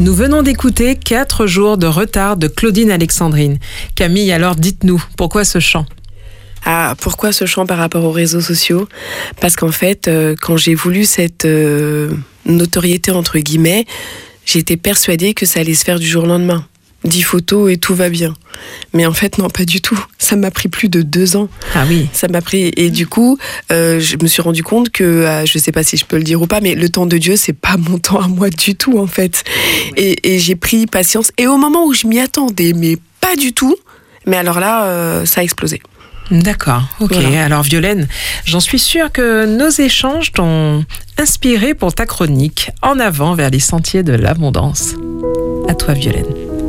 Nous venons d'écouter 4 jours de retard de Claudine Alexandrine. Camille, alors dites-nous, pourquoi ce chant ? Ah, pourquoi ce chant par rapport aux réseaux sociaux ? Parce qu'en fait, quand j'ai voulu cette notoriété entre guillemets, j'étais persuadée que ça allait se faire du jour au lendemain. 10 photos et tout va bien. Mais en fait, non, pas du tout. Ça m'a pris plus de 2 ans. Ah oui. Ça m'a pris. Et du coup, je me suis rendu compte que, je sais pas si je peux le dire ou pas, mais le temps de Dieu, c'est pas mon temps à moi du tout, en fait. Et j'ai pris patience. Et au moment où je m'y attendais, mais pas du tout, mais alors là, ça a explosé. D'accord, ok. Voilà. Alors Violaine, j'en suis sûre que nos échanges t'ont inspiré pour ta chronique En avant vers les sentiers de l'abondance. À toi Violaine.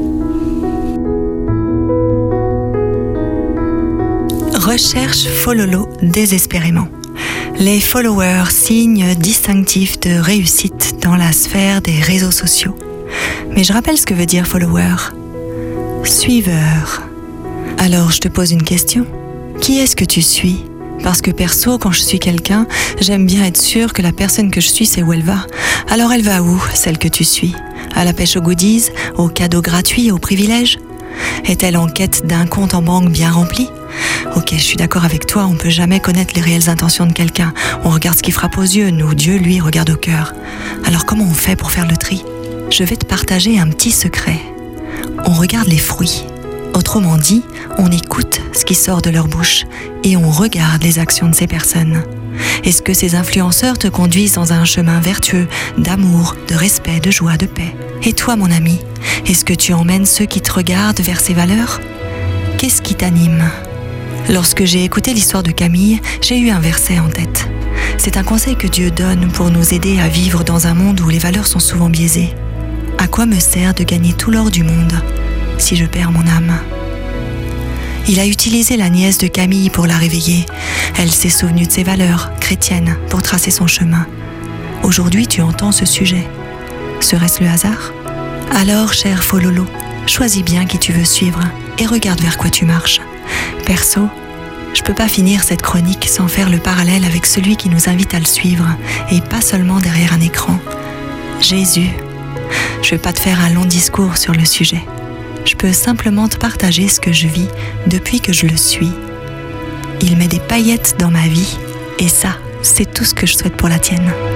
Recherche follow désespérément. Les followers, signes distinctifs de réussite dans la sphère des réseaux sociaux. Mais je rappelle ce que veut dire follower. Suiveur. Alors je te pose une question. Qui est-ce que tu suis ? Parce que perso, quand je suis quelqu'un, j'aime bien être sûre que la personne que je suis sait où elle va. Alors elle va où, celle que tu suis ? À la pêche aux goodies, aux cadeaux gratuits, aux privilèges ? Est-elle en quête d'un compte en banque bien rempli ? Ok, je suis d'accord avec toi, on peut jamais connaître les réelles intentions de quelqu'un. On regarde ce qui frappe aux yeux, nous, Dieu, lui, regarde au cœur. Alors comment on fait pour faire le tri ? Je vais te partager un petit secret. On regarde les fruits. Autrement dit, on écoute ce qui sort de leur bouche et on regarde les actions de ces personnes. Est-ce que ces influenceurs te conduisent dans un chemin vertueux, d'amour, de respect, de joie, de paix ? Et toi, mon ami, est-ce que tu emmènes ceux qui te regardent vers ces valeurs ? Qu'est-ce qui t'anime ? Lorsque j'ai écouté l'histoire de Camille, j'ai eu un verset en tête. C'est un conseil que Dieu donne pour nous aider à vivre dans un monde où les valeurs sont souvent biaisées. À quoi me sert de gagner tout l'or du monde si je perds mon âme ? Il a utilisé la nièce de Camille pour la réveiller. Elle s'est souvenue de ses valeurs chrétiennes pour tracer son chemin. Aujourd'hui, tu entends ce sujet. Serait-ce le hasard ? Alors, cher Fololo, choisis bien qui tu veux suivre et regarde vers quoi tu marches. Perso, je peux pas finir cette chronique sans faire le parallèle avec celui qui nous invite à le suivre, et pas seulement derrière un écran. Jésus. Je vais pas te faire un long discours sur le sujet. Je peux simplement te partager ce que je vis depuis que je le suis. Il met des paillettes dans ma vie, et ça, c'est tout ce que je souhaite pour la tienne.